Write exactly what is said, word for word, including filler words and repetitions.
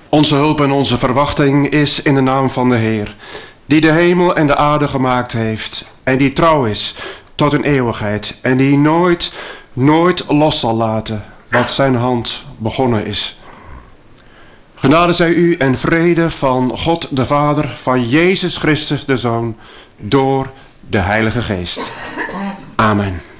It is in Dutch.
Onze hulp en onze verwachting is in de naam van de Heer, die de hemel en de aarde gemaakt heeft en die trouw is tot in eeuwigheid en die nooit, nooit los zal laten wat zijn hand begonnen is. Genade zij u en vrede van God de Vader, van Jezus Christus de Zoon, door de Heilige Geest. Amen.